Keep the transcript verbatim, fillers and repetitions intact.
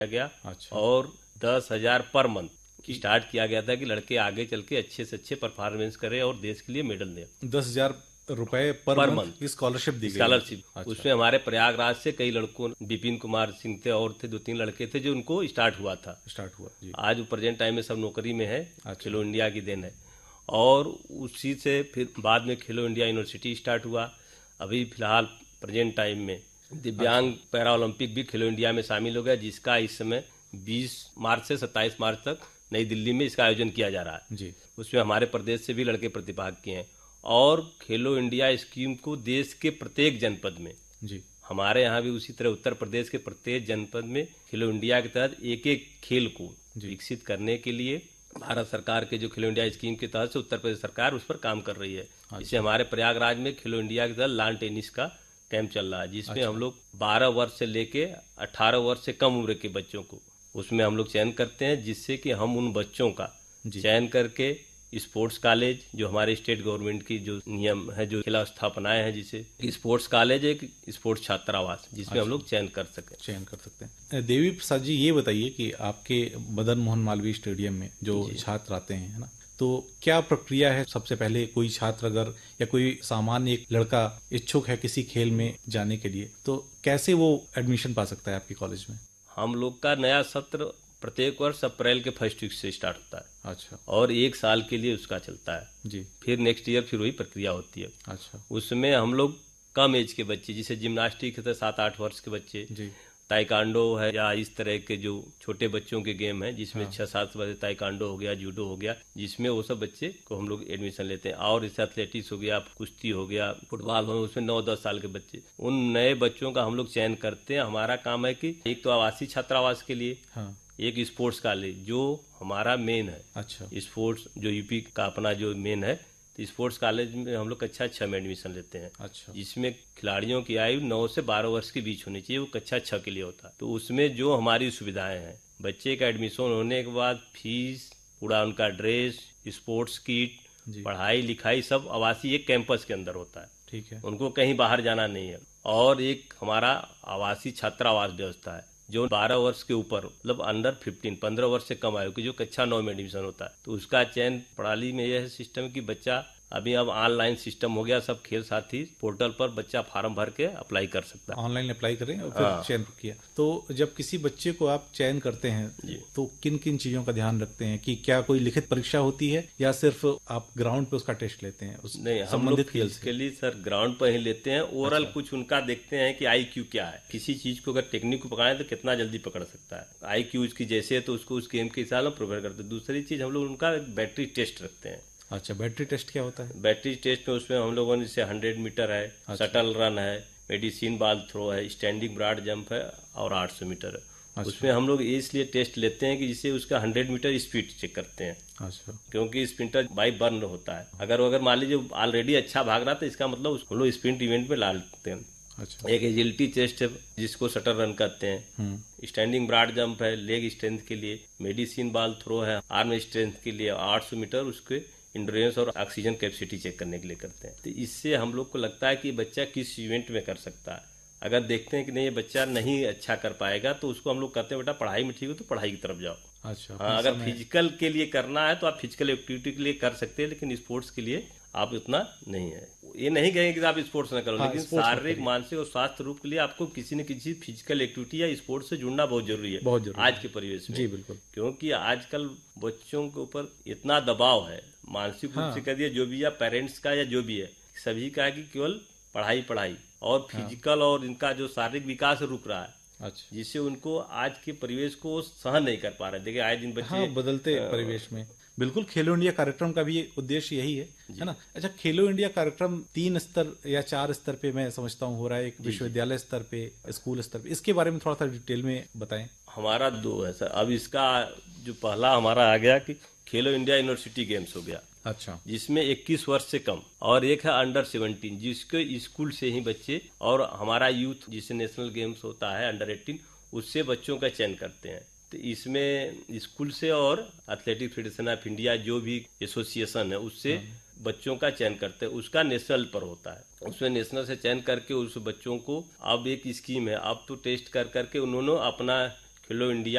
गया। अच्छा। और दस हजार पर मंथ स्टार्ट किया गया था कि लड़के आगे चल के अच्छे से अच्छे परफॉर्मेंस करें और देश के लिए मेडल दें। दस हजार रुपए पर, पर मंथ मंथ की स्कॉलरशिप दी गई है। स्कॉलरशिप। अच्छा। उसमें हमारे प्रयागराज से कई लड़कों, विपिन कुमार सिंह थे और थे दो तीन लड़के थे जो उनको स्टार्ट हुआ था। स्टार्ट हुआ जी। आज वो प्रेजेंट टाइम में सब नौकरी में है। अच्छा। खेलो इंडिया की देन है। और उसी से फिर बाद में खेलो इंडिया यूनिवर्सिटी स्टार्ट हुआ। अभी फिलहाल प्रेजेंट टाइम में दिव्यांग पैरा ओलंपिक भी खेलो इंडिया में शामिल हो गया, जिसका इस समय बीस मार्च से सत्ताईस मार्च तक नई दिल्ली में इसका आयोजन किया जा रहा है जी। उसमें हमारे प्रदेश से भी लड़के प्रतिभाग किए हैं। और खेलो इंडिया स्कीम को देश के प्रत्येक जनपद में, जी हमारे यहाँ भी उसी तरह उत्तर प्रदेश के प्रत्येक जनपद में खेलो इंडिया के तहत एक एक खेल को विकसित करने के लिए भारत सरकार के जो खेलो इंडिया स्कीम के तहत से उत्तर प्रदेश सरकार उस पर काम कर रही है। इससे हमारे प्रयागराज में खेलो इंडिया के तहत लॉन टेनिस का कैंप चल रहा है, जिसमें हम लोग बारह वर्ष से लेके अठारह वर्ष से कम उम्र के बच्चों को उसमें हम लोग चयन करते हैं, जिससे कि हम उन बच्चों का चयन करके स्पोर्ट्स कॉलेज, जो हमारे स्टेट गवर्नमेंट की जो नियम है, जो खिला स्थापनाएं हैं, जिसे स्पोर्ट्स कॉलेज एक स्पोर्ट्स छात्रावास, जिसमें हम लोग चयन कर सकें चयन कर सकते हैं। देवी प्रसाद जी, ये बताइए कि आपके मदन मोहन मालवीय स्टेडियम में जो छात्र आते हैं, है ना, तो क्या प्रक्रिया है? सबसे पहले कोई छात्र अगर या कोई सामान्य एक लड़का इच्छुक है किसी खेल में जाने के लिए, तो कैसे वो एडमिशन पा सकता है आपके कॉलेज में? हम लोग का नया सत्र प्रत्येक वर्ष अप्रैल के फर्स्ट वीक से स्टार्ट होता है। अच्छा। और एक साल के लिए उसका चलता है जी। फिर नेक्स्ट ईयर फिर वही प्रक्रिया होती है। अच्छा। उसमें हम लोग कम एज के बच्चे, जिसे जिम्नास्टिक है सात आठ वर्ष के बच्चे, जी। ताइकांडो है या इस तरह के जो छोटे बच्चों के गेम है, जिसमें छह सात वर्ष ताइकांडो हो गया, जूडो हो गया, जिसमें वो सब बच्चे को हम लोग एडमिशन लेते हैं। और इससे एथलेटिक्स हो गया, कुश्ती हो गया, फुटबॉल हो, उसमें नौ दस साल के बच्चे, उन नए बच्चों का हम लोग चयन करते हैं। हमारा काम है कि एक तो आवासीय छात्रावास के लिए, हाँ। एक स्पोर्ट्स कॉलेज जो हमारा मेन है। अच्छा। स्पोर्ट्स जो यूपी का अपना जो मेन है, तो स्पोर्ट्स कॉलेज में हम लोग कक्षा छः में एडमिशन लेते हैं। अच्छा। जिसमें खिलाड़ियों की आयु नौ से बारह वर्ष के बीच होनी चाहिए, वो कक्षा छः के लिए होता है। तो उसमें जो हमारी सुविधाएं हैं, बच्चे का एडमिशन होने के बाद फीस, पूरा उनका ड्रेस, स्पोर्ट्स किट, पढ़ाई लिखाई सब आवासीय एक कैंपस के अंदर होता है। ठीक है। उनको कहीं बाहर जाना नहीं है। और एक हमारा आवासीय छात्रावास व्यवस्था है, जो बारह वर्ष के ऊपर, मतलब अंडर फिफ्टीन, पंद्रह वर्ष से कम आयु की, जो कक्षा नौ में एडमिशन होता है, तो उसका चयन प्रणाली में यह है सिस्टम कि बच्चा अभी अब ऑनलाइन सिस्टम हो गया, सब खेल साथी पोर्टल पर बच्चा फॉर्म भर के अप्लाई कर सकता है। ऑनलाइन अप्लाई करें और फिर हाँ। चयन किया। तो जब किसी बच्चे को आप चयन करते हैं तो किन किन चीजों का ध्यान रखते हैं? कि क्या कोई लिखित परीक्षा होती है या सिर्फ आप ग्राउंड पे उसका टेस्ट लेते हैं? उस नहीं, हम लोग फिजिकली सर ग्राउंड पर ही लेते हैं। ओवरऑल अच्छा। कुछ उनका देखते हैं कि आई क्यू क्या है, किसी चीज को अगर टेक्निक को पकड़ाएं तो कितना जल्दी पकड़ सकता है। आई क्यू उसकी जैसे है तो उसको उस गेम के हिसाब में प्रिपेयर करते हैं। दूसरी चीज हम लोग उनका बैटरी टेस्ट रखते हैं। अच्छा, बैटरी टेस्ट क्या होता है? बैटरी टेस्ट में उसमें हम लोगों ने जैसे हंड्रेड मीटर है, अच्छा। शटल रन है, मेडिसिन बॉल थ्रो है, स्टैंडिंग ब्रॉड जंप है और आठ सौ मीटर है। अच्छा। उसमें हम लोग इसलिए टेस्ट लेते हैं कि जिससे उसका हंड्रेड मीटर स्पीड चेक करते हैं। अच्छा। क्योंकि स्प्रिंटर बाई बर्न होता है। अगर अगर मान लीजिए ऑलरेडी अच्छा भाग रहा तो इसका मतलब हम लोग स्प्रिंट इवेंट में ला लेते हैं। अच्छा। एक एजिलिटी टेस्ट है जिसको शटर रन कहते हैं, स्टैंडिंग ब्रॉड जंप है लेग स्ट्रेंथ के लिए, मेडिसिन बॉल थ्रो है आर्म स्ट्रेंथ के लिए, आठ सौ मीटर उसके इंड्योरेंस और ऑक्सीजन कैपेसिटी चेक करने के लिए करते हैं। तो इससे हम लोग को लगता है कि बच्चा किस इवेंट में कर सकता है। अगर देखते हैं कि नहीं ये बच्चा नहीं अच्छा कर पाएगा तो उसको हम लोग कहते हैं बेटा पढ़ाई में ठीक हो तो पढ़ाई की तरफ जाओ। अच्छा। हाँ, अगर फिजिकल के लिए करना है तो आप फिजिकल एक्टिविटी के लिए कर सकते हैं, लेकिन स्पोर्ट्स के लिए आप उतना नहीं है। ये नहीं कहेंगे कि आप स्पोर्ट्स न करो, हाँ, लेकिन शारीरिक, मानसिक और स्वास्थ्य रूप के लिए आपको किसी न किसी फिजिकल एक्टिविटी या स्पोर्ट्स से जुड़ना बहुत जरूरी है, बहुत जरूरी आज के परिवेश में। जी बिल्कुल। क्योंकि आजकल बच्चों के ऊपर इतना दबाव है, मानसिक रूप से कह दिया जो भी, या पेरेंट्स का या जो भी है, सभी का है कि केवल पढ़ाई पढ़ाई और फिजिकल और इनका जो शारीरिक विकास रुक रहा है। अच्छा। जिससे उनको आज के परिवेश को सहन नहीं कर पा रहे। देखिए आए दिन बच्चे, हाँ, बदलते परिवेश में बिल्कुल खेलो इंडिया कार्यक्रम का भी उद्देश्य यही है, है ना। अच्छा, खेलो इंडिया कार्यक्रम तीन स्तर या चार स्तर पे मैं समझता हूँ हो रहा है, एक विश्वविद्यालय स्तर पे, स्कूल स्तर पे, इसके बारे में थोड़ा सा डिटेल में बताएं। हमारा दो है सर। अब इसका जो पहला हमारा आ गया कि खेलो इंडिया यूनिवर्सिटी गेम्स हो गया। अच्छा। जिसमें इक्कीस वर्ष से कम, और एक है अंडर सेवनटीन जिसके स्कूल से ही बच्चे, और हमारा यूथ जिसे नेशनल गेम्स होता है अंडर एटीन, उससे बच्चों का चयन करते हैं। तो इसमें स्कूल से और एथलेटिक फेडरेशन ऑफ इंडिया जो भी एसोसिएशन है उससे बच्चों का चयन करते हैं। उसका नेशनल पर होता है, उसमें नेशनल से चयन करके उस बच्चों को, अब एक स्कीम है, अब तो टेस्ट कर करके उन्होंने अपना खेलो इंडिया